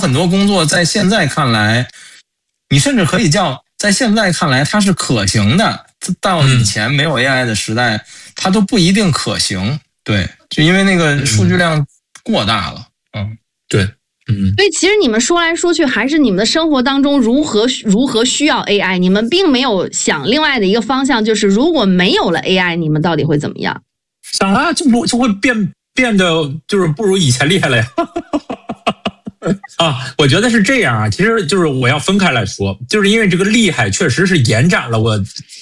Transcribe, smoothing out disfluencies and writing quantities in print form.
很多工作在现在看来，你甚至可以叫在现在看来它是可行的，到以前没有 AI 的时代，它都不一定可行。对，就因为那个数据量过大了。 对。 所以其实你们说来说去还是你们的生活当中如何需要 AI， 你们并没有想另外的一个方向，就是如果没有了 AI， 你们到底会怎么样？ 想啊，就会变得就是不如以前厉害了呀。我觉得是这样啊，其实就是我要分开来说，就是因为这个厉害确实是延展了我